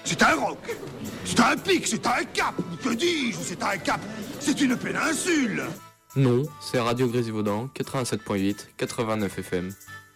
C'est un roc. C'est un pic, c'est un cap. Que dis-je? C'est un cap. C'est une péninsule. Non, c'est Radio Grésivaudan, 87.8, 89 FM.